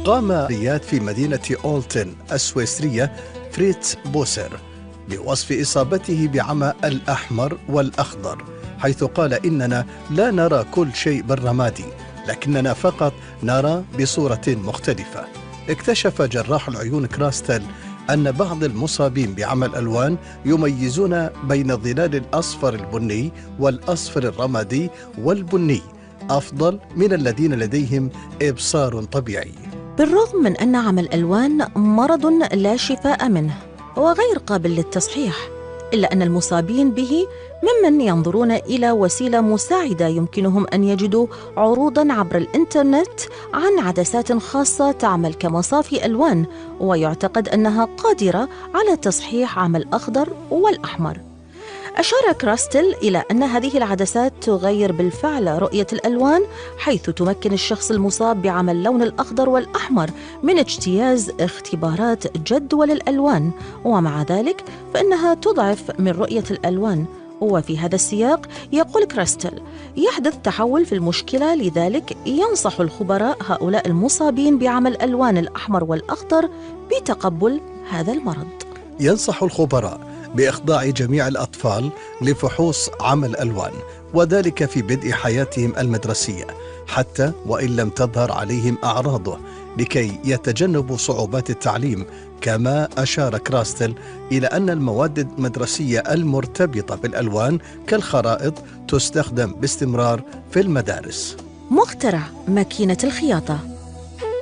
قام رياد في مدينة أولتن السويسرية فريتز بوسر بوصف إصابته بعمى الأحمر والأخضر، حيث قال: إننا لا نرى كل شيء بالرمادي، لكننا فقط نرى بصورة مختلفة. اكتشف جراح العيون كراستل أن بعض المصابين بعمى الألوان يميزون بين الظلال الأصفر البني والأصفر الرمادي والبني أفضل من الذين لديهم إبصار طبيعي. بالرغم من أن عمى الألوان مرض لا شفاء منه وغير قابل للتصحيح، إلا أن المصابين به ممن ينظرون إلى وسيلة مساعدة يمكنهم أن يجدوا عروضاً عبر الإنترنت عن عدسات خاصة تعمل كمصافي ألوان، ويعتقد أنها قادرة على تصحيح عمى الأخضر والأحمر. أشار كراستل إلى أن هذه العدسات تغير بالفعل رؤية الألوان، حيث تمكن الشخص المصاب بعمى اللون الأخضر والأحمر من اجتياز اختبارات جدول الألوان، ومع ذلك فإنها تضعف من رؤية الألوان. وفي هذا السياق يقول كراستل: يحدث تحول في المشكلة، لذلك ينصح الخبراء هؤلاء المصابين بعمى الألوان الأحمر والأخضر بتقبل هذا المرض. ينصح الخبراء بإخضاع جميع الأطفال لفحوص عمى الألوان، وذلك في بدء حياتهم المدرسية حتى وإن لم تظهر عليهم أعراضه، لكي يتجنبوا صعوبات التعليم. كما أشار كراستل إلى أن المواد المدرسية المرتبطة بالألوان كالخرائط تستخدم باستمرار في المدارس. مخترع ماكينة الخياطة.